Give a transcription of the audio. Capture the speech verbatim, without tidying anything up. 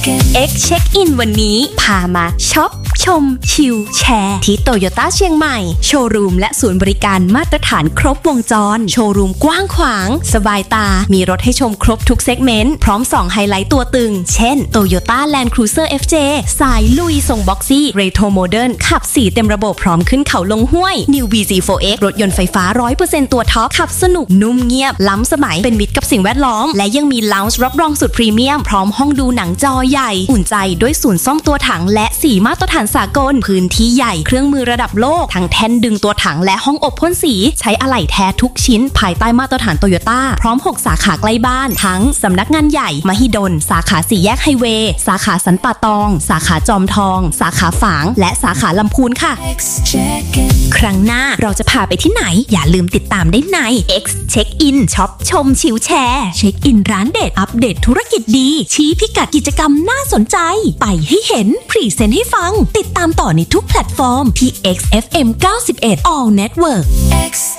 X Check In วันนี้พามาช็อปชมชิลแชร์ที่โตโยต้าเชียงใหม่โชว์รูมและศูนย์บริการมาตรฐานครบวงจรโชว์รูมกว้างขวางสบายตามีรถให้ชมครบทุกเซกเมนต์พร้อมส่องไฮไลท์ตัวตึงเช่น Toyota Land Cruiser เอฟ เจ สายลุยทรงบ็อกซี่เรโทรโมเดิร์นขับสี่เต็มระบบพร้อมขึ้นเขาลงห้วย New วี ซี โฟร์ เอ็กซ์ รถยนต์ไฟฟ้า ร้อยเปอร์เซ็นต์ ตัวท็อปขับสนุกนุ่มเงียบล้ำสมัยเป็นมิตรกับสิ่งแวดล้อมและยังมีลาวน์จ์รับรองสุดพรีเมียมพร้อมห้องดูหนังจอใหญ่อุ่นใจด้วยศูนย์ซ่อมตัวถังและสีมาตรฐานสากลพื้นที่ใหญ่เครื่องมือระดับโลกทั้งแท่นดึงตัวถังและห้องอบพ่นสีใช้อะไหล่แท้ทุกชิ้นภายใต้มาตรฐานโตโยต้าพร้อมหกสาขาใกล้บ้านทั้งสำนักงานใหญ่มหิดลสาขาสี่แยกไฮเวย์สาขาสันป่าตองสาขาจอมทองสาขาฝางและสาขาลำพูนค่ะครั้งหน้าเราจะพาไปที่ไหนอย่าลืมติดตามได้ใน X Check In ช็อปชมชิลแชร์เช็คอินร้านเด็ดอัปเดตธุรกิจดีชี้พิกัดกิจกรรมน่าสนใจไปให้เห็นพรีเซนต์ให้ฟังติดตามต่อในทุกแพลตฟอร์มที่ X เอฟ เอ็ม เก้าสิบเอ็ด All Network